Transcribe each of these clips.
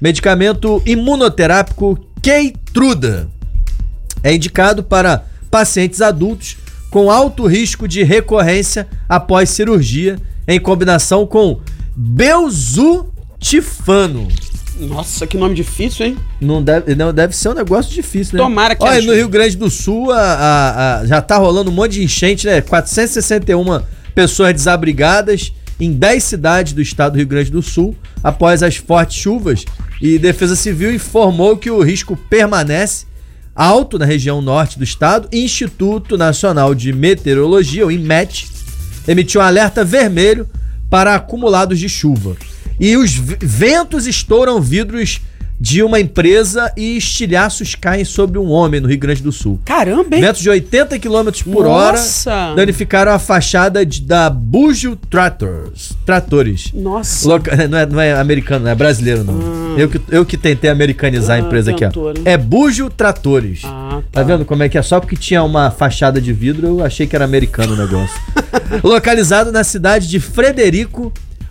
Medicamento imunoterápico Keytruda é indicado para pacientes adultos com alto risco de recorrência após cirurgia, em combinação com belzutifano. Nossa, que nome difícil, hein? Não deve ser um negócio difícil, né? Tomara que Olha, no Rio Grande do Sul já tá rolando um monte de enchente, né? 461 pessoas desabrigadas em 10 cidades do estado do Rio Grande do Sul após as fortes chuvas, e Defesa Civil informou que o risco permanece alto na região norte do estado. Instituto Nacional de Meteorologia, o INMET, emitiu um alerta vermelho para acumulados de chuva. E os ventos estouram vidros de uma empresa e estilhaços caem sobre um homem no Rio Grande do Sul. Caramba, hein? Ventos de 80 km por hora danificaram a fachada da Bujo Tratores. Nossa. Não é americano, não é brasileiro, não. Eu que tentei americanizar a empresa aqui, ó. Né? É Bujo Tratores. Tá vendo como é que é? Só porque tinha uma fachada de vidro, eu achei que era americano o negócio. Localizado na cidade de Frederico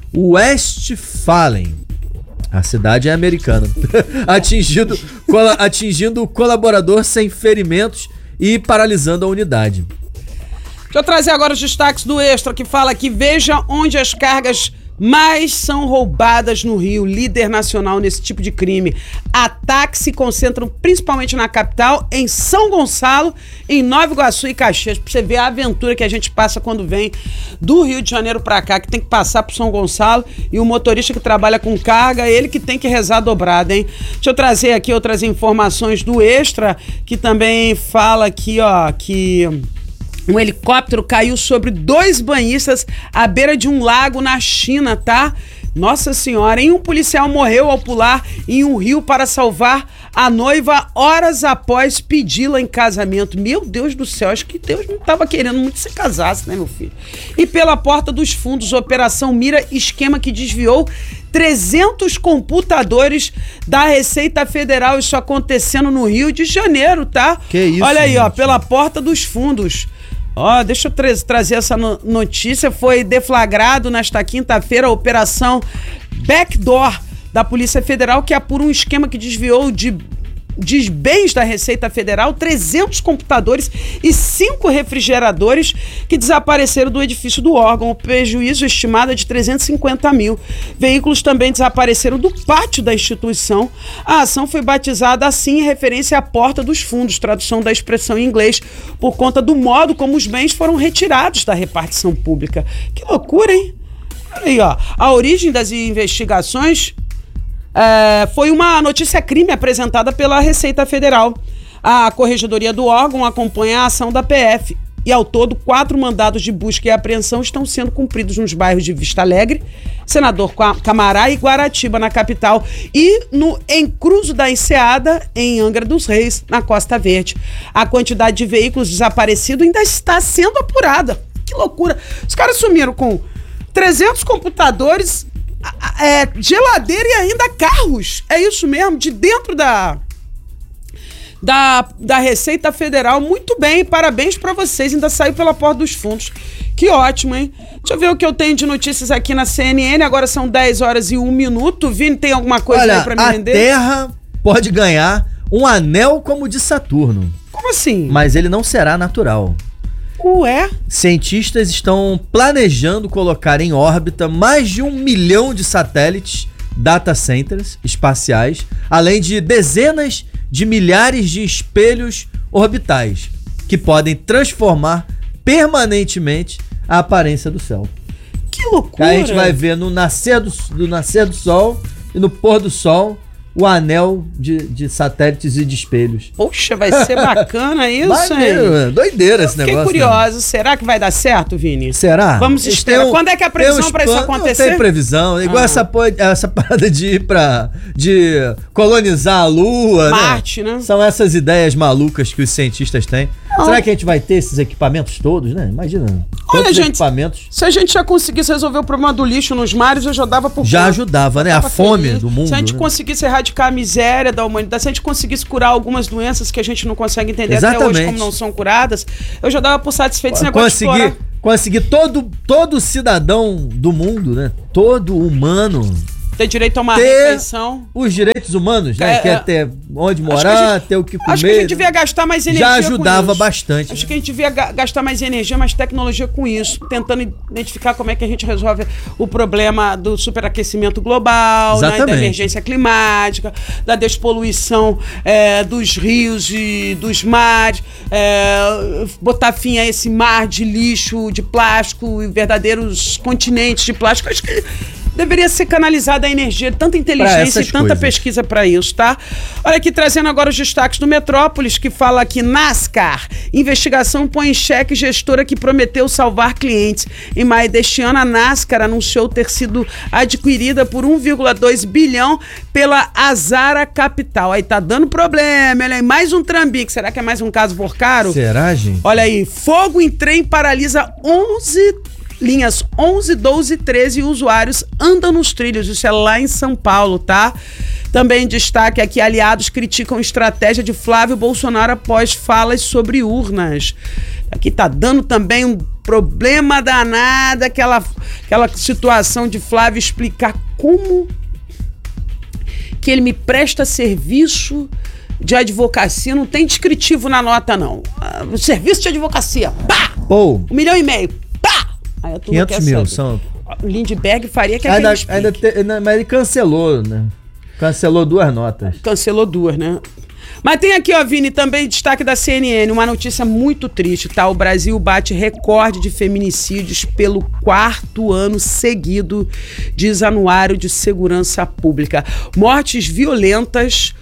Westphalen. A cidade é americana. Atingindo o colaborador sem ferimentos e paralisando a unidade. Deixa eu trazer agora os destaques do Extra, que fala que veja onde as cargas mais são roubadas no Rio, líder nacional nesse tipo de crime. Ataques se concentram principalmente na capital, em São Gonçalo, em Nova Iguaçu e Caxias. Pra você ver a aventura que a gente passa quando vem do Rio de Janeiro pra cá, que tem que passar pro São Gonçalo, e o motorista que trabalha com carga, ele que tem que rezar dobrado, hein? Deixa eu trazer aqui outras informações do Extra, que também fala aqui, ó, que um helicóptero caiu sobre 2 banhistas à beira de um lago na China, tá? Nossa senhora, hein? Um policial morreu ao pular em um rio para salvar a noiva horas após pedi-la em casamento. Meu Deus do céu, acho que Deus não estava querendo muito que você casasse, né, meu filho? E pela porta dos fundos, operação mira esquema que desviou 300 computadores da Receita Federal. Isso acontecendo no Rio de Janeiro, tá? Que isso, olha aí, gente. ó, pela porta dos fundos. Ó, deixa eu trazer essa notícia. Foi deflagrado nesta quinta-feira a operação Backdoor da Polícia Federal, que apura um esquema que desviou de bens da Receita Federal, 300 computadores e 5 refrigeradores que desapareceram do edifício do órgão. O prejuízo estimado é de 350 mil. Veículos também desapareceram do pátio da instituição. A ação foi batizada assim em referência à porta dos fundos, tradução da expressão em inglês, por conta do modo como os bens foram retirados da repartição pública. Que loucura, hein? Olha aí, ó. A origem das investigações foi uma notícia-crime apresentada pela Receita Federal. A Corregedoria do órgão acompanha a ação da PF e, ao todo, 4 mandados de busca e apreensão estão sendo cumpridos nos bairros de Vista Alegre, Senador Camará e Guaratiba, na capital, e no Encruzo da Enseada, em Angra dos Reis, na Costa Verde. A quantidade de veículos desaparecidos ainda está sendo apurada. Que loucura! Os caras sumiram com 300 computadores, geladeira e ainda carros. É isso mesmo, de dentro da Receita Federal. Muito bem, parabéns pra vocês. Ainda saiu pela porta dos fundos. Que ótimo, hein? Deixa eu ver o que eu tenho de notícias aqui na CNN. Agora são 10 horas e 1 minuto. Vini, tem alguma coisa aí pra me render? A Terra pode ganhar um anel como o de Saturno. Como assim? Mas ele não será natural. Ué? Cientistas estão planejando colocar em órbita mais de 1 milhão de satélites, data centers espaciais, além de dezenas de milhares de espelhos orbitais, que podem transformar permanentemente a aparência do céu. Que loucura! Aí a gente vai ver no nascer do sol e no pôr do sol o anel de satélites e de espelhos. Poxa, vai ser bacana isso, hein? Doideira esse negócio. Fiquei curioso. Né? Será que vai dar certo, Vini? Será? Vamos esperar. Quando é que é a previsão pra isso acontecer? Não tem previsão. Igual essa parada de colonizar a Lua, Marte, né? São essas ideias malucas que os cientistas têm. Não. Será que a gente vai ter esses equipamentos todos, né? Imagina. Olha, gente, equipamentos. Se a gente já conseguisse resolver o problema do lixo nos mares, eu já dava por Já ajudava, né? A fome do mundo. Se a gente conseguisse erradicar a miséria da humanidade, se a gente conseguisse curar algumas doenças que a gente não consegue entender até hoje como não são curadas, eu já dava por satisfeito esse negócio de conseguir todo cidadão do mundo, né? Todo humano ter direito a uma ter refeição. os direitos humanos, né? Quer ter onde morar, ter o que comer. Acho que a gente devia gastar mais energia já ajudava com isso. bastante. Acho que a gente devia gastar mais energia, mais tecnologia com isso, tentando identificar como é que a gente resolve o problema do superaquecimento global, né, da emergência climática, da despoluição dos rios e dos mares, botar fim a esse mar de lixo, de plástico e verdadeiros continentes de plástico. Acho que deveria ser canalizada a energia, tanta inteligência e tanta pesquisa para isso, tá? Olha aqui, trazendo agora os destaques do Metrópolis, que fala aqui, NASCAR, investigação põe em xeque gestora que prometeu salvar clientes. Em maio deste ano, a NASCAR anunciou ter sido adquirida por 1,2 bilhão pela Azara Capital. Aí tá dando problema, olha aí, mais um trambique. Será que é mais um caso Vorcaro? Será, gente? Olha aí, fogo em trem paralisa 11 linhas 11, 12 e 13 e usuários andam nos trilhos. Isso é lá em São Paulo, tá? Também destaque aqui, aliados criticam estratégia de Flávio Bolsonaro após falas sobre urnas. Aqui tá dando também um problema danado, aquela situação de Flávio explicar como que ele me presta serviço de advocacia. Não tem descritivo na nota, não. O serviço de advocacia, pá! 1,5 milhão, pá! Aí 500 mil, são... O Lindbergh faria que mas ele cancelou, né? Cancelou 2 notas. Cancelou 2, né? Mas tem aqui, ó, Vini, também destaque da CNN, uma notícia muito triste, tá? O Brasil bate recorde de feminicídios pelo 4º ano seguido, diz Anuário de Segurança Pública. Mortes violentas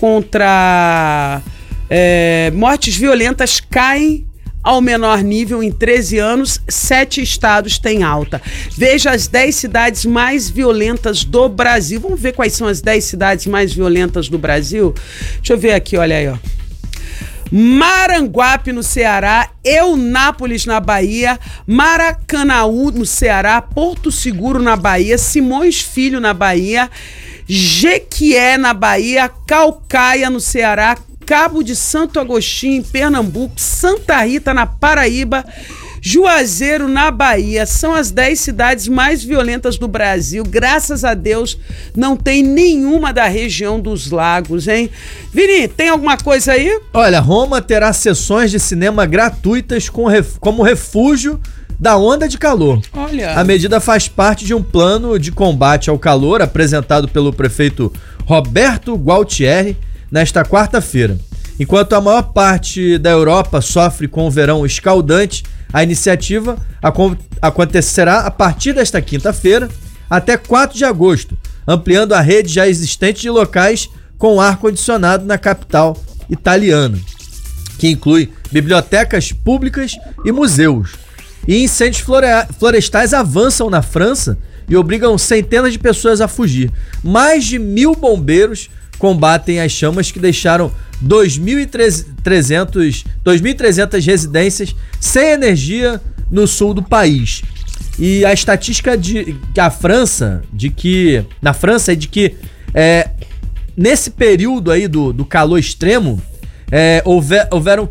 caem ao menor nível em 13 anos, 7 estados têm alta. Veja as 10 cidades mais violentas do Brasil. Vamos ver quais são as 10 cidades mais violentas do Brasil? Deixa eu ver aqui, olha aí, ó. Maranguape, no Ceará, Eunápolis, na Bahia, Maracanaú, no Ceará, Porto Seguro, na Bahia, Simões Filho, na Bahia, Jequié, na Bahia, Caucaia, no Ceará, Cabo de Santo Agostinho, em Pernambuco, Santa Rita, na Paraíba, Juazeiro, na Bahia. São as 10 cidades mais violentas do Brasil. Graças a Deus, não tem nenhuma da região dos lagos, hein? Vini, tem alguma coisa aí? Olha, Roma terá sessões de cinema gratuitas como refúgio da onda de calor. Olha. A medida faz parte de um plano de combate ao calor apresentado pelo prefeito Roberto Gualtieri nesta quarta-feira. Enquanto a maior parte da Europa sofre com o verão escaldante, a iniciativa acontecerá a partir desta quinta-feira até 4 de agosto, ampliando a rede já existente de locais com ar-condicionado na capital italiana, que inclui bibliotecas públicas e museus. E incêndios florestais avançam na França e obrigam centenas de pessoas a fugir. Mais de 1.000 bombeiros combatem as chamas que deixaram 2.300 residências sem energia no sul do país. E a estatística na França é de que nesse período aí do calor extremo, houveram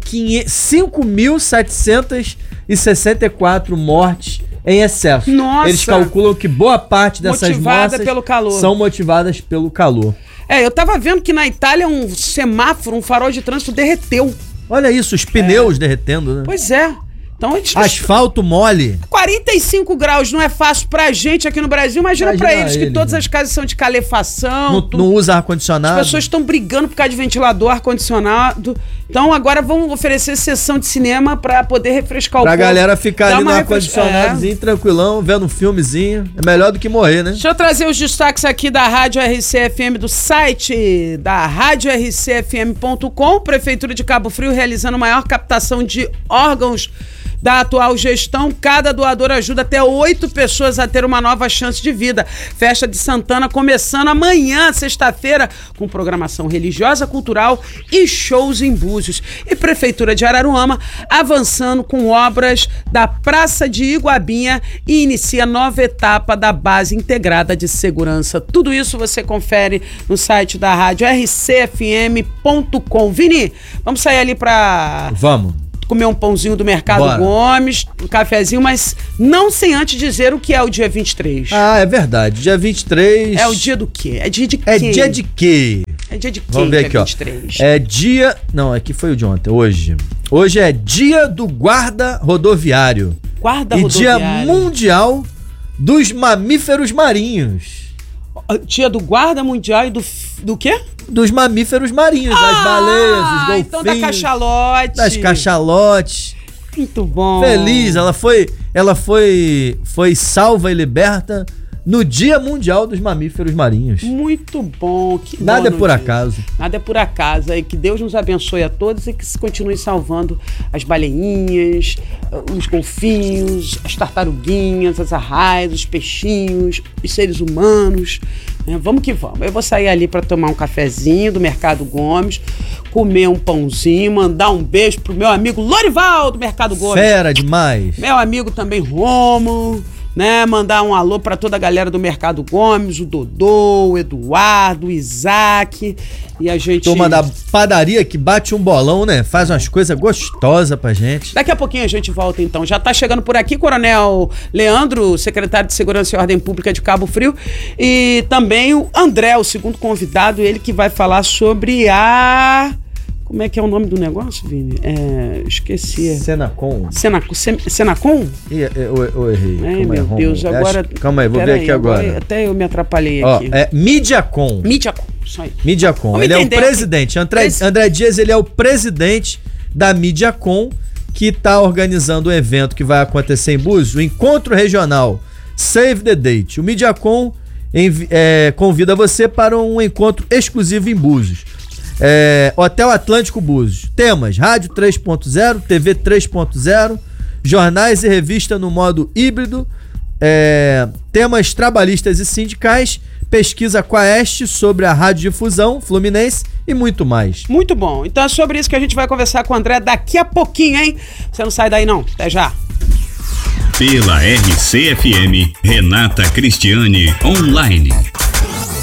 5.764 mortes em excesso. Nossa! Eles calculam que boa parte dessas mortes são motivadas pelo calor. Eu tava vendo que na Itália um semáforo, um farol de trânsito derreteu. Olha isso, os pneus derretendo, né? Pois é. Então, asfalto mole. 45 graus não é fácil pra gente aqui no Brasil. Imagina pra eles que todas as casas são de calefação. Não usa ar-condicionado. As pessoas estão brigando por causa de ventilador, ar-condicionado. Então agora vão oferecer sessão de cinema pra poder refrescar o povo. Pra galera ficar ali no ar-condicionadozinho, tranquilão, vendo um filmezinho. É melhor do que morrer, né? Deixa eu trazer os destaques aqui da Rádio RCFM, do site da radiorcfm.com. Prefeitura de Cabo Frio realizando maior captação de órgãos da atual gestão. Cada doador ajuda até 8 pessoas a ter uma nova chance de vida. Festa de Santana começando amanhã, sexta-feira, com programação religiosa, cultural e shows em Búzios. E Prefeitura de Araruama avançando com obras da Praça de Iguabinha e inicia nova etapa da Base Integrada de Segurança. Tudo isso você confere no site da rádio rcfm.com. Vini, vamos sair ali pra... Vamos. comer um pãozinho do Mercado Bora. Gomes, um cafezinho, mas não sem antes dizer o que é o dia 23. Ah, é verdade. Dia 23... É o dia do quê? É dia de quê? É dia de quê? É dia de quê? Vamos ver dia aqui, 23? ó. É dia... Não, aqui foi o de ontem. Hoje. Hoje é dia do guarda rodoviário. Guarda e rodoviário. dia mundial dos mamíferos marinhos. Dia do guarda mundial e do quê? Dos mamíferos marinhos. Das baleias, dos golfinhos. Então da cachalote. Das cachalotes. Muito bom. Feliz. Ela foi salva e liberta no Dia Mundial dos Mamíferos Marinhos. Muito bom. Que Nada é bom por dia. acaso. Nada é por acaso. E que Deus nos abençoe a todos e que se continue salvando as baleinhas, os golfinhos, as tartaruguinhas, as arraias, os peixinhos, os seres humanos. Vamos que vamos. Eu vou sair ali para tomar um cafezinho do Mercado Gomes, comer um pãozinho, mandar um beijo pro meu amigo Lorival do Mercado Gomes. Fera demais. Meu amigo também Rômulo, né? Mandar um alô pra toda a galera do Mercado Gomes, o Dodô, o Eduardo, o Isaac e a gente... Turma da padaria que bate um bolão, né? Faz umas coisas gostosas pra gente. Daqui a pouquinho a gente volta então. Já tá chegando por aqui Coronel Leandro, secretário de Segurança e Ordem Pública de Cabo Frio, e também o André, o segundo convidado, ele que vai falar sobre a... Como é que é o nome do negócio, Vini? Esqueci. Senacom. Senacom? Eu errei. Ai, meu Deus, agora... Calma aí, vou ver aqui agora. Até eu me atrapalhei Ó, aqui. é Mediacom. Mediacom, isso aí. Mediacom. Vamos Ele entender é o presidente. André Dias, ele é o presidente da Mediacom, que está organizando um evento que vai acontecer em Búzios, o Encontro Regional Save the Date. O Mediacom convida você para um encontro exclusivo em Búzios. Hotel Atlântico Búzios. Temas: Rádio 3.0, TV 3.0, jornais e revista no modo híbrido, temas trabalhistas e sindicais, pesquisa Quaest sobre a radiodifusão Fluminense e muito mais. Muito bom. Então é sobre isso que a gente vai conversar com o André daqui a pouquinho, hein? Você não sai daí não. Até já. Pela RCFM, Renata Cristiane Online.